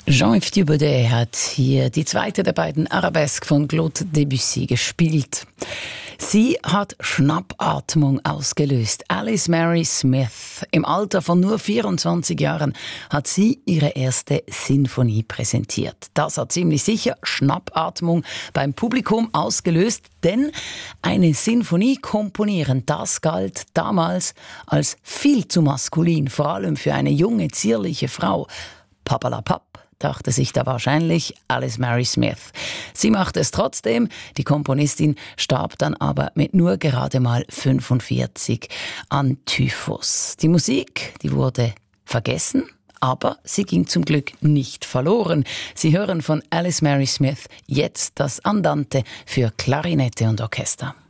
Jean-Yves Thibaudet hat hier die zweite der beiden Arabesques von Claude Debussy gespielt. Sie hat Schnappatmung ausgelöst. Alice Mary Smith. Im Alter von nur 24 Jahren hat sie ihre erste Sinfonie präsentiert. Das hat ziemlich sicher Schnappatmung beim Publikum ausgelöst, denn eine Sinfonie komponieren, das galt damals als viel zu maskulin, vor allem für eine junge, zierliche Frau. Papalapap, dachte sich da wahrscheinlich Alice Mary Smith. Sie machte es trotzdem, die Komponistin starb dann aber mit nur gerade mal 45 an Typhus. Die Musik, die wurde vergessen, aber sie ging zum Glück nicht verloren. Sie hören von Alice Mary Smith jetzt das Andante für Klarinette und Orchester.